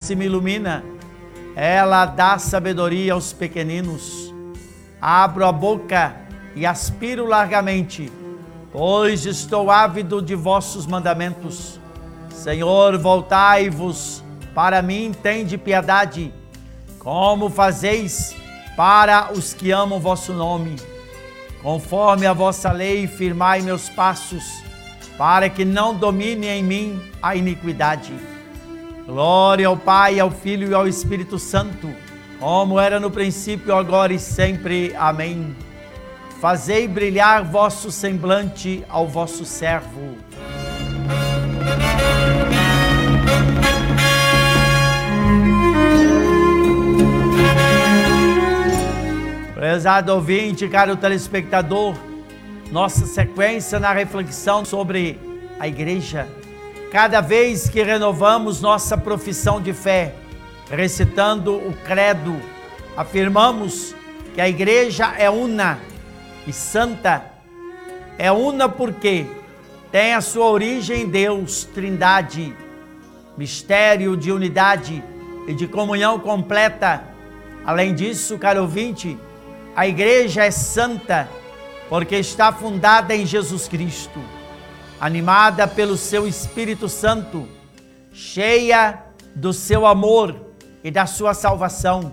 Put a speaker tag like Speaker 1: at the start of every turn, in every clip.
Speaker 1: se me ilumina. Ela dá sabedoria aos pequeninos. Abro a boca e aspiro largamente, pois estou ávido de vossos mandamentos. Senhor, voltai-vos para mim, tende piedade, como fazeis para os que amam vosso nome. Conforme a vossa lei, firmai meus passos, para que não domine em mim a iniquidade. Glória ao Pai, ao Filho e ao Espírito Santo, como era no princípio, agora e sempre. Amém. Fazei brilhar vosso semblante ao vosso servo. Prezado ouvinte, caro telespectador, nossa sequência na reflexão sobre a igreja. Cada vez que renovamos nossa profissão de fé, recitando o credo, afirmamos que a igreja é una e santa. É una porque tem a sua origem em Deus, Trindade, mistério de unidade e de comunhão completa. Além disso, caro ouvinte, a igreja é santa porque está fundada em Jesus Cristo, animada pelo seu Espírito Santo, cheia do seu amor e da sua salvação,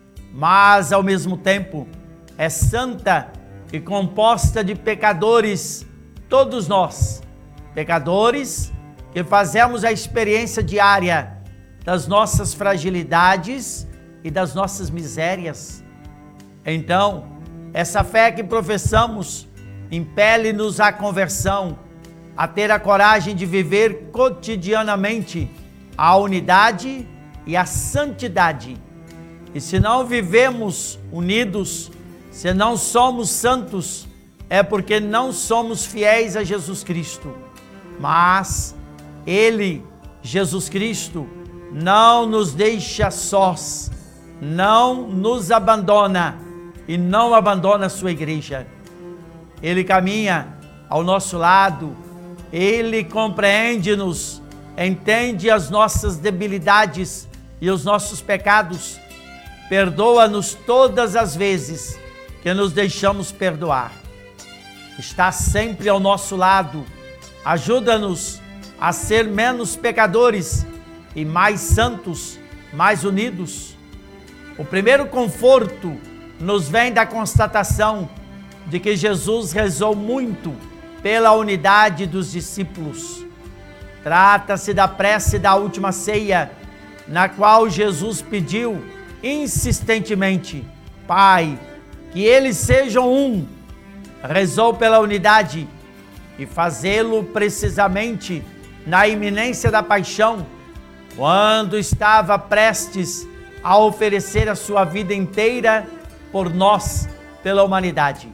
Speaker 1: mas ao mesmo tempo é santa e composta de pecadores, todos nós, pecadores que fazemos a experiência diária das nossas fragilidades e das nossas misérias. Então, essa fé que professamos impele-nos à conversão, a ter a coragem de viver cotidianamente a unidade e a santidade. E se não vivemos unidos, se não somos santos, é porque não somos fiéis a Jesus Cristo. Mas Ele, Jesus Cristo, não nos deixa sós, não nos abandona e não abandona a sua igreja. Ele caminha ao nosso lado, Ele compreende-nos, entende as nossas debilidades e os nossos pecados, perdoa-nos todas as vezes que nos deixamos perdoar. Está sempre ao nosso lado, ajuda-nos a ser menos pecadores e mais santos, mais unidos. O primeiro conforto nos vem da constatação de que Jesus rezou muito pela unidade dos discípulos. Trata-se da prece da última ceia, na qual Jesus pediu insistentemente: Pai, que eles sejam um. Rezou pela unidade e fazê-lo precisamente na iminência da paixão, quando estava prestes a oferecer a sua vida inteira por nós, pela humanidade.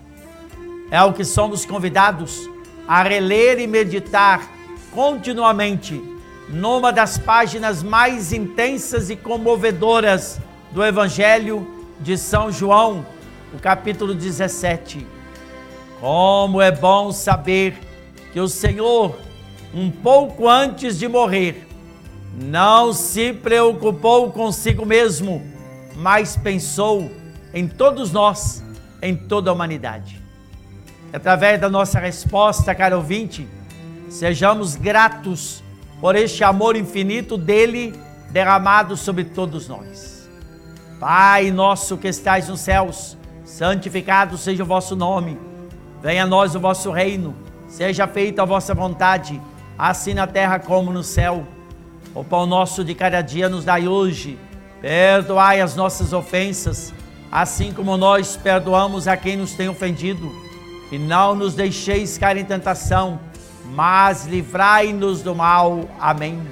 Speaker 1: É o que somos convidados a reler e meditar continuamente numa das páginas mais intensas e comovedoras do Evangelho de São João, o capítulo 17. Como é bom saber que o Senhor, um pouco antes de morrer, não se preocupou consigo mesmo, mas pensou em todos nós, em toda a humanidade. Através da nossa resposta, caro ouvinte, sejamos gratos por este amor infinito dele derramado sobre todos nós. Pai nosso que estais nos céus, santificado seja o vosso nome. Venha a nós o vosso reino, seja feita a vossa vontade, assim na terra como no céu. O pão nosso de cada dia nos dai hoje. Perdoai as nossas ofensas, assim como nós perdoamos a quem nos tem ofendido. E não nos deixeis cair em tentação, mas livrai-nos do mal. Amém.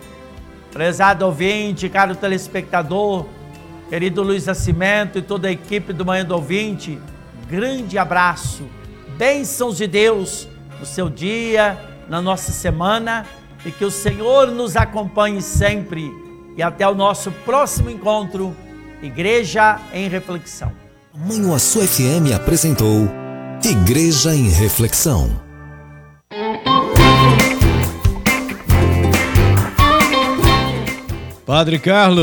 Speaker 1: Prezado ouvinte, caro telespectador, querido Luiz Nascimento e toda a equipe do Manhã do Ouvinte, grande abraço, bênçãos de Deus no seu dia, na nossa semana, e que o Senhor nos acompanhe sempre. E até o nosso próximo encontro, Igreja em Reflexão.
Speaker 2: Manhuaçu FM apresentou Igreja em Reflexão.
Speaker 3: Padre Carlos.